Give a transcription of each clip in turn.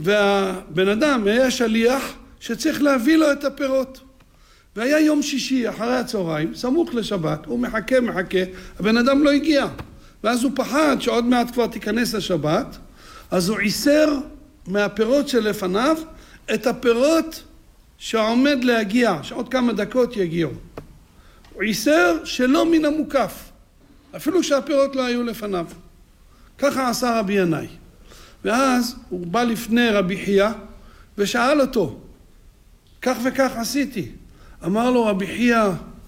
והבן אדם היה שליח שצריך להביא לו את הפירות. והיה יום שישי אחרי הצהריים, סמוך לשבת, הוא מחכה, הבן אדם לא הגיע. ואז הוא פחד שעוד מעט כבר תיכנס לשבת, אז הוא עישר מהפירות שלפניו את הפירות שעומד להגיע, שעוד כמה דקות יגיעו. הוא עישר שלא מן המוקף, אפילו שהפירות לא היו לפניו. ככה עשה רבי ינאי. ואז הוא בא לפני רבי חייא ושאל אותו, כך וכך עשיתי. אמר לו רבי חייא,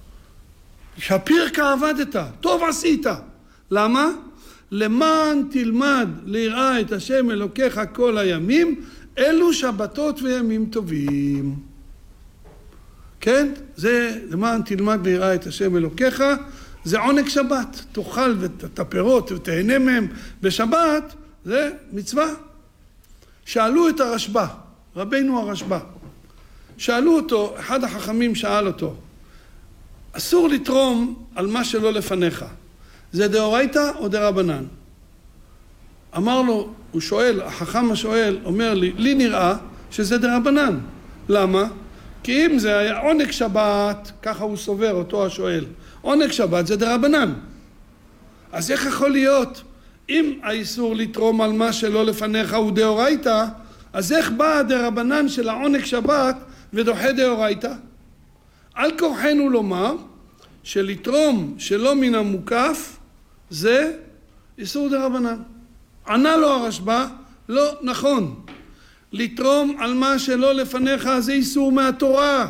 שפיר כעבדת, טוב עשית. למה? למען תלמד ליראה את השם אלוקיך כל הימים, אלו שבתות וימים טובים. כן? זה למען תלמד ליראה את השם אלוקיך, זה עונג שבת. תאכל את הפירות ותהנה מהם בשבת, זה מצווה. שאלו את הרשב"א, רבינו הרשב"א, שאלו אותו, אחד החכמים שאל אותו, אסור לתרום על מה שלא לפניך, זה דאורייתא או דרבנן? אמר לו, הוא שואל, החכם השואל אומר לי נראה שזה דרבנן. למה? כי אם זה היה עונג שבת, ככה הוא סובר אותו השואל, עונג שבת זה דרבנן. אז איך יכול להיות, אם האיסור לתרום על מה שלא לפניך הוא דאורייתא, אז איך בא הדרבנן של העונג שבת ודוחה דאורייתא? על כורחנו לומר שלתרום שלא מן המוקף זה איסור דרבנן. ענה לו הרשב"א, לא נכון. לתרום על מה שלא לפניך זה איסור מהתורה.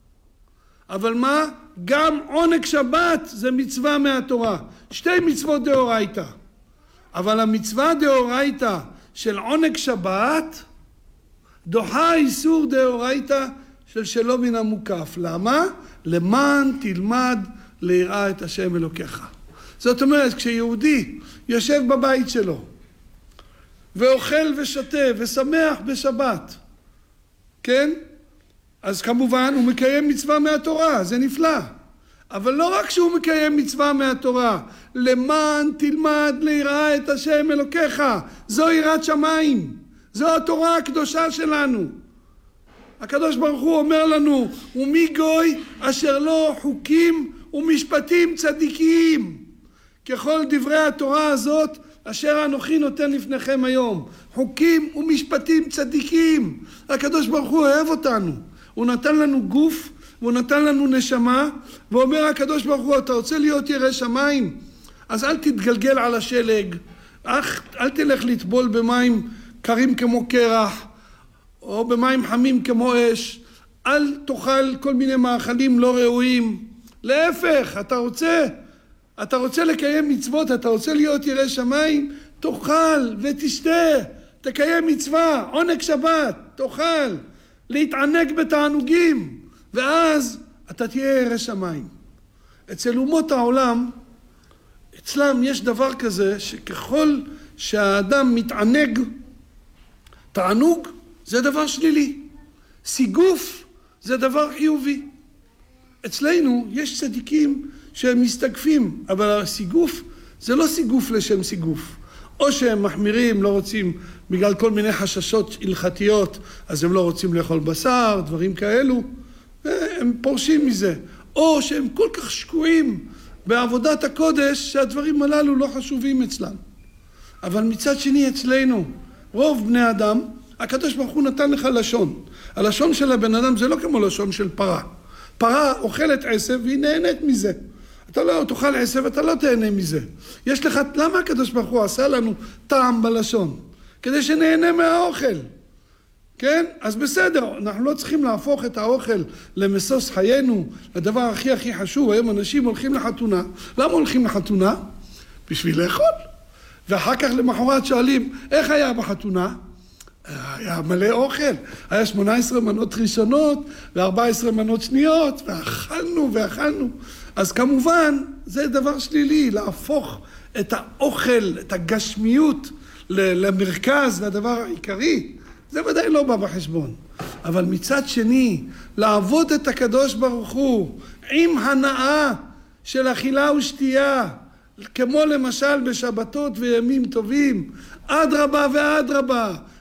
אבל מה? גם עונג שבת זה מצווה מהתורה. שתי מצוות דאורייתא. אבל המצווה דאורייתא של עונג שבת דוחה איסור דאורייתא של שלא מן המוקף. למה? למען תלמד ליראה את השם אלוקיך. זאת אומרת, כשיהודי יושב בבית שלו ואוכל ושותה ושמח בשבת, כן? אז כמובן הוא מקיים מצווה מהתורה, זה נפלא. אבל לא רק שהוא מקיים מצווה מהתורה, למען תלמד ליראה את השם אלוקיך, זו יראת שמיים, זו התורה הקדושה שלנו. הקדוש ברוך הוא אומר לנו, ומי גוי אשר לו חוקים ומשפטים צדיקים, ככל דברי התורה הזאת אשר אנוכי נותן לפניכם היום, חוקים ומשפטים צדיקים. הקדוש ברוך הוא אוהב אותנו, הוא נתן לנו גוף והוא נתן לנו נשמה, ואומר הקדוש ברוך הוא, אתה רוצה להיות ירא שמיים? אז אל תתגלגל על השלג, אל תלך לטבול במים קרים כמו קרח, או במים חמים כמו אש, אל תאכל כל מיני מאכלים לא ראויים. להפך, אתה רוצה לקיים מצוות, אתה רוצה להיות ירא שמיים, תאכל ותשתה, תקיים מצווה, עונג שבת, תאכל, להתענג בתענוגים, ואז אתה תהיה ירא שמיים. אצל אומות העולם, אצלם יש דבר כזה שככל שהאדם מתענג, תענוג זה דבר שלילי, סיגוף זה דבר חיובי. אצלנו יש צדיקים שהם מסתגפים, אבל הסיגוף זה לא סיגוף לשם סיגוף. או שהם מחמירים, לא רוצים, בגלל כל מיני חששות הלכתיות, אז הם לא רוצים לאכול בשר, דברים כאלו, הם פורשים מזה. או שהם כל כך שקועים בעבודת הקודש, שהדברים הללו לא חשובים אצלם. אבל מצד שני אצלנו, רוב בני אדם, הקדוש ברוך הוא נתן לך לשון. הלשון של הבן אדם זה לא כמו לשון של פרה. פרה אוכלת עשב והיא נהנית מזה. אתה לא תאכל עשב, אתה לא תהנה מזה. יש לך, למה הקדוש ברוך הוא עשה לנו טעם בלשון? כדי שנהנה מהאוכל. כן? אז בסדר, אנחנו לא צריכים להפוך את האוכל למסוס חיינו, לדבר הכי חשוב. היום אנשים הולכים לחתונה. למה הולכים לחתונה? בשביל לאכול. ואחר כך למחרת שואלים, איך היה בחתונה? היה מלא אוכל, היה 18 מנות ראשונות ו14 מנות שניות, ואכלנו. אז כמובן, זה דבר שלילי, להפוך את האוכל, את הגשמיות למרכז, לדבר העיקרי. זה ודאי לא בא בחשבון. אבל מצד שני, לעבוד את הקדוש ברוך הוא עם הנאה של אכילה ושתייה, כמו למשל בשבתות וימים טובים, אדרבה ואדרבה,